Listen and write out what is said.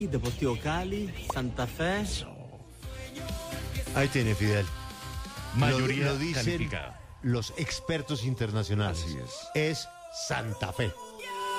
Deportivo Cali, Santa Fe. Ahí tiene Fidel. Mayoría lo dicen calificada. los expertos internacionales. Así es. Es Santa Fe.